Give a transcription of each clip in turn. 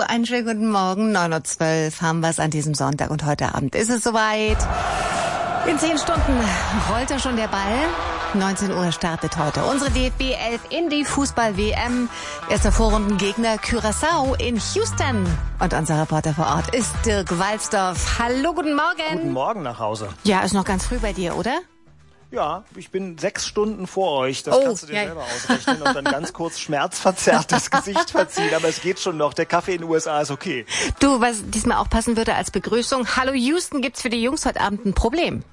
einen schönen guten Morgen. 9:12 Uhr haben wir es an diesem Sonntag und heute Abend ist es soweit. In 10 Stunden rollt ja schon der Ball. 19 Uhr startet heute unsere DFB 11 in die Fußball-WM. Erster Vorrundengegner Curaçao in Houston. Und unser Reporter vor Ort ist Dirk Walzdorf. Hallo, guten Morgen. Guten Morgen nach Hause. Ja, ist noch ganz früh bei dir, oder? Ja, ich bin 6 Stunden vor euch. Das kannst du dir selber ausrechnen und dann ganz kurz schmerzverzerrt das Gesicht verziehen. Aber es geht schon noch. Der Kaffee in den USA ist okay. Du, was diesmal auch passen würde als Begrüßung. Hallo Houston, gibt's für die Jungs heute Abend ein Problem?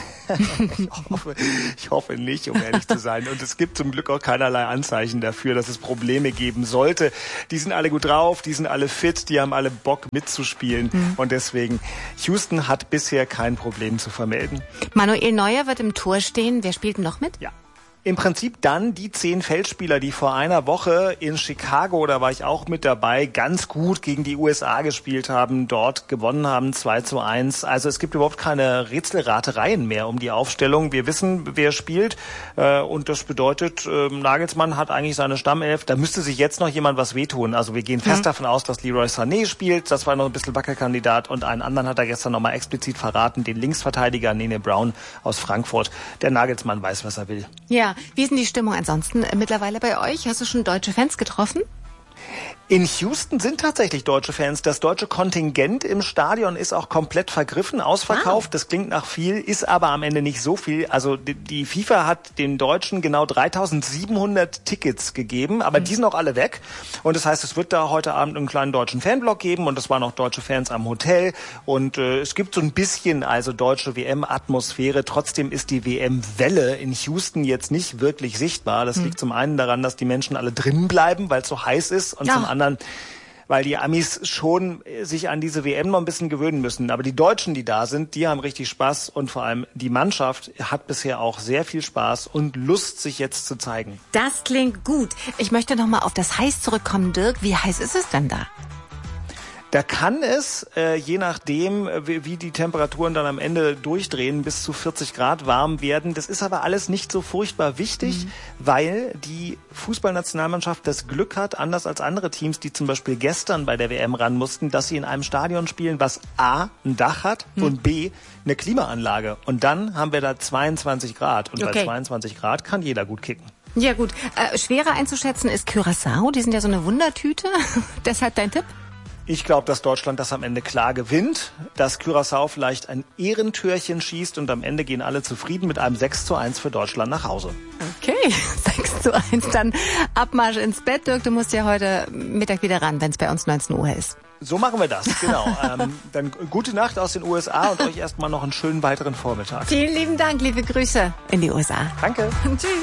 Ich hoffe nicht, um ehrlich zu sein. Und es gibt zum Glück auch keinerlei Anzeichen dafür, dass es Probleme geben sollte. Die sind alle gut drauf, die sind alle fit, die haben alle Bock mitzuspielen. Und deswegen, Houston hat bisher kein Problem zu vermelden. Manuel Neuer wird im Tor stehen. Wer spielt denn noch mit? Ja. Im Prinzip dann die 10 Feldspieler, die vor einer Woche in Chicago, da war ich auch mit dabei, ganz gut gegen die USA gespielt haben, dort gewonnen haben 2:1. Also es gibt überhaupt keine Rätselratereien mehr um die Aufstellung. Wir wissen, wer spielt und das bedeutet, Nagelsmann hat eigentlich seine Stammelf. Da müsste sich jetzt noch jemand was wehtun. Also wir gehen fest davon aus, dass Leroy Sané spielt. Das war noch ein bisschen Wackelkandidat und einen anderen hat er gestern nochmal explizit verraten, den Linksverteidiger Nene Brown aus Frankfurt. Der Nagelsmann weiß, was er will. Ja, wie ist denn die Stimmung ansonsten mittlerweile bei euch? Hast du schon deutsche Fans getroffen? In Houston sind tatsächlich deutsche Fans. Das deutsche Kontingent im Stadion ist auch komplett vergriffen, ausverkauft. Das klingt nach viel, ist aber am Ende nicht so viel. Also die FIFA hat den Deutschen genau 3.700 Tickets gegeben, aber die sind auch alle weg. Und das heißt, es wird da heute Abend einen kleinen deutschen Fanblock geben und es waren auch deutsche Fans am Hotel. Und es gibt so ein bisschen also deutsche WM-Atmosphäre. Trotzdem ist die WM-Welle in Houston jetzt nicht wirklich sichtbar. Das liegt zum einen daran, dass die Menschen alle drinnen bleiben, weil es so heiß ist. Und zum anderen, weil die Amis schon sich an diese WM noch ein bisschen gewöhnen müssen. Aber die Deutschen, die da sind, die haben richtig Spaß und vor allem die Mannschaft hat bisher auch sehr viel Spaß und Lust, sich jetzt zu zeigen. Das klingt gut. Ich möchte noch mal auf das Heiß zurückkommen, Dirk. Wie heiß ist es denn da? Da kann es, je nachdem, wie die Temperaturen dann am Ende durchdrehen, bis zu 40 Grad warm werden. Das ist aber alles nicht so furchtbar wichtig, weil die Fußballnationalmannschaft das Glück hat, anders als andere Teams, die zum Beispiel gestern bei der WM ran mussten, dass sie in einem Stadion spielen, was A, ein Dach hat und B, eine Klimaanlage. Und dann haben wir da 22 Grad. Und bei 22 Grad kann jeder gut kicken. Ja gut, schwerer einzuschätzen ist Curaçao. Die sind ja so eine Wundertüte. Deshalb dein Tipp? Ich glaube, dass Deutschland das am Ende klar gewinnt, dass Curaçao vielleicht ein Ehrentürchen schießt und am Ende gehen alle zufrieden mit einem 6:1 für Deutschland nach Hause. Okay, 6:1, dann Abmarsch ins Bett. Dirk, du musst ja heute Mittag wieder ran, wenn es bei uns 19 Uhr ist. So machen wir das, genau. Dann gute Nacht aus den USA und euch erstmal noch einen schönen weiteren Vormittag. Vielen lieben Dank, liebe Grüße in die USA. Danke. Tschüss.